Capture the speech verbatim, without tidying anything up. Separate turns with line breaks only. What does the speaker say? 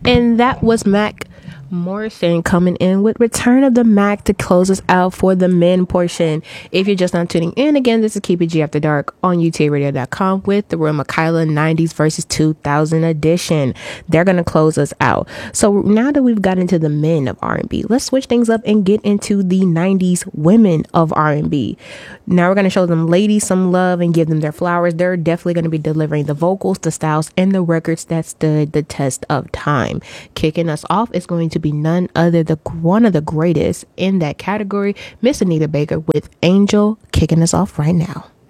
And that was Mac Morrison coming in with Return of the Mac to close us out for the men portion. If you're just not tuning in, again, this is Keep It G After Dark on U T A radio dot com with the Real Makayla nineties versus two thousand edition. They're going to close us out. So now that we've got into the men of R and B, let's switch things up and get into the nineties women of R and B. Now we're going to show them ladies some love and give them their flowers. They're definitely going to be delivering the vocals, the styles, and the records that stood the test of time. Kicking us off is going to be none other than one of the greatest in that category, Miss Anita Baker with Angel, kicking us off right now.